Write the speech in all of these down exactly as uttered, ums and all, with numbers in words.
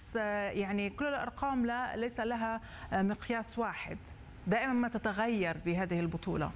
بالعكس يعني كل الأرقام لا ليس لها مقياس واحد، دائما ما تتغير بهذه البطولة.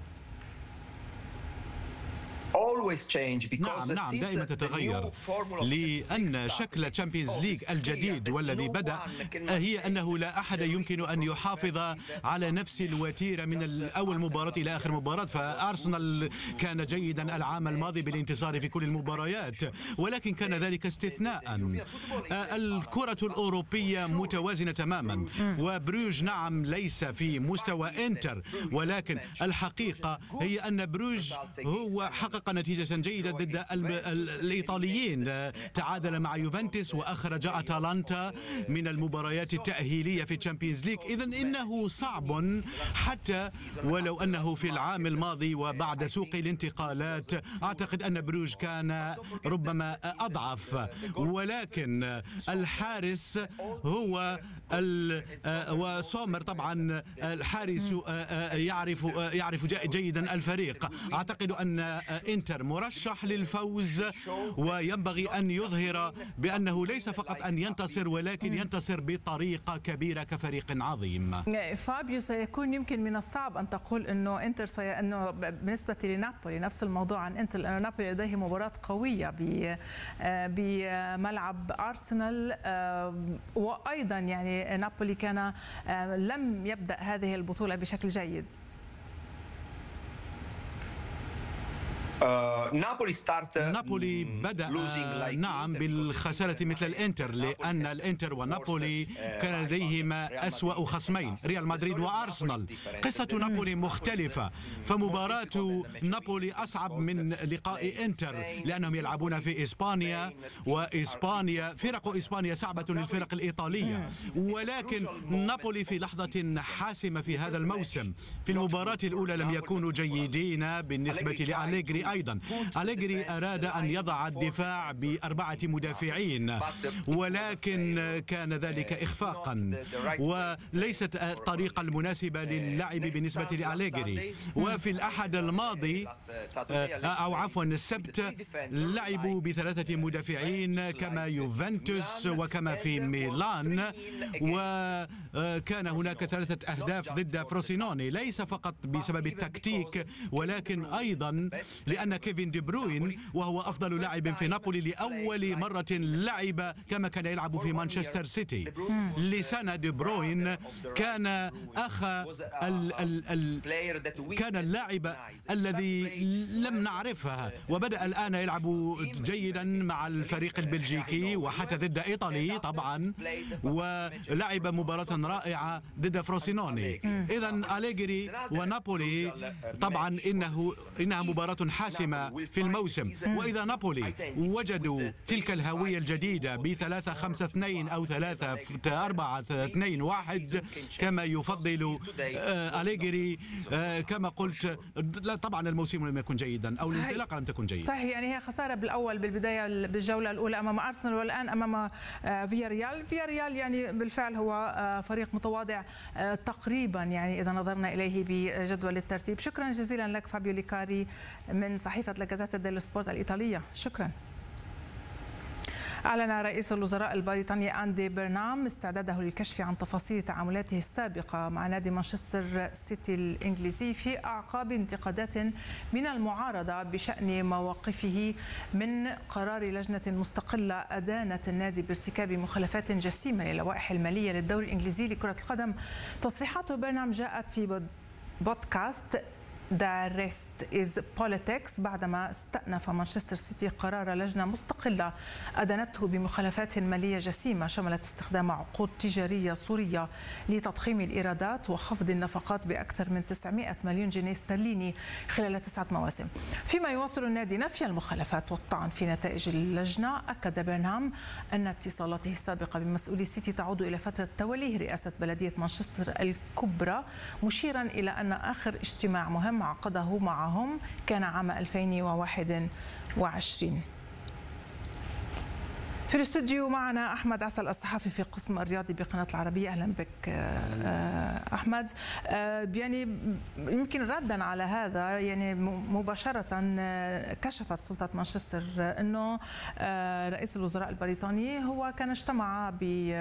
نعم نعم دائما تتغير، لأن شكل تشامبيونز ليج الجديد والذي بدأ هي أنه لا أحد يمكن أن يحافظ على نفس الوتيرة من أول مباراة إلى آخر مباراة. فأرسنال كان جيدا العام الماضي بالانتصار في كل المباريات، ولكن كان ذلك استثناء. الكرة الأوروبية متوازنة تماما، وبروج نعم ليس في مستوى إنتر، ولكن الحقيقة هي أن بروج هو حقق نتيجة جيدة ضد الإيطاليين، تعادل مع يوفنتوس وأخرج أتلانتا من المباريات التأهيلية في الشامبيونز ليج. إذن إنه صعب، حتى ولو أنه في العام الماضي وبعد سوق الانتقالات أعتقد أن بروج كان ربما أضعف، ولكن الحارس هو وسومر طبعا الحارس يعرف يعرف جيدا الفريق. أعتقد أن إنتر مرشح للفوز، وينبغي أن يظهر بأنه ليس فقط أن ينتصر ولكن ينتصر بطريقة كبيرة كفريق عظيم. فابيو، سيكون يمكن من الصعب أن تقول أنه إنتر سي... أنه بالنسبة لنابولي نفس الموضوع عن إنتر، لأن نابولي لديه مباراة قوية ب... بملعب أرسنال، وأيضا يعني نابولي كان لم يبدأ هذه البطولة بشكل جيد. نابولي بدأ نعم بالخسارة مثل الإنتر، لأن الإنتر ونابولي كان لديهما أسوأ خصمين، ريال مدريد وأرسنال. قصة نابولي مختلفة، فمباراة نابولي أصعب من لقاء إنتر لأنهم يلعبون في إسبانيا، وإسبانيا فرق إسبانيا صعبة للفرق الإيطالية، ولكن نابولي في لحظة حاسمة في هذا الموسم. في المباراة الأولى لم يكونوا جيدين بالنسبة لأليغري. أيضا أليغري أراد أن يضع الدفاع بأربعة مدافعين، ولكن كان ذلك إخفاقا وليست الطريقة المناسبة للعب بالنسبة لأليغري. وفي الأحد الماضي أو عفوا السبت لعبوا بثلاثة مدافعين كما يوفنتوس وكما في ميلان، وكان هناك ثلاثة أهداف ضد فروسينوني، ليس فقط بسبب التكتيك ولكن أيضا لأن كيفن دي بروين وهو أفضل لاعب في نابولي لأول مرة لعب كما كان يلعب في مانشستر سيتي. لسنة دي بروين كان أخ ال ال ال كان اللاعب الذي لم نعرفه، وبدأ الآن يلعب جيدا مع الفريق البلجيكي وحتى ضد إيطالي طبعا، ولعب مباراة رائعة ضد فروسينوني. إذن أليغري ونابولي طبعا إنه إنها مباراة حاسمة في الموسم، وإذا نابولي وجدوا تلك الهوية الجديدة بثلاثة خمسة اثنين أو ثلاثة أربعة اثنين واحد كما يفضل أليغري، كما قلت طبعا الموسم لم يكن جيدا أو الانطلاقة لم تكن جيدة. صحيح، يعني هي خسارة بالأول بالبداية بالجولة الأولى أمام أرسنال، والآن أمام فياريال. فياريال يعني بالفعل هو فريق متواضع تقريبا يعني إذا نظرنا إليه بجدول الترتيب. شكرا جزيلا لك فابيو ليكاري من صحيفة لا جازيتا ديلو سبورت الإيطالية، شكرا. أعلن رئيس الوزراء البريطاني أندي برنام استعداده للكشف عن تفاصيل تعاملاته السابقة مع نادي مانشستر سيتي الإنجليزي في أعقاب انتقادات من المعارضة بشأن مواقفه من قرار لجنة مستقلة أدانت النادي بارتكاب مخالفات جسيمة للوائح المالية للدوري الإنجليزي لكرة القدم. تصريحات برنام جاءت في بودكاست The rest is politics بعدما استأنف مانشستر سيتي قرار لجنة مستقلة أدانته بمخالفات مالية جسيمة شملت استخدام عقود تجارية صورية لتضخيم الإيرادات وخفض النفقات بأكثر من تسعمائة مليون جنيه استرليني خلال تسعة مواسم. فيما يواصل النادي نفي المخالفات والطعن في نتائج اللجنة، أكد برنام أن اتصالاته السابقة بمسؤولي السيتي تعود إلى فترة توليه رئاسة بلدية مانشستر الكبرى، مشيرا إلى أن آخر اجتماع مهم عقده معهم كان عام ألفين وواحد وعشرين. في الاستوديو معنا أحمد عسل الصحفي في قسم الرياضي بقناة العربية. أهلا بك أحمد. يعني يمكن ردا على هذا يعني مباشرة كشفت سلطة مانشستر أنه رئيس الوزراء البريطاني هو كان اجتمع ب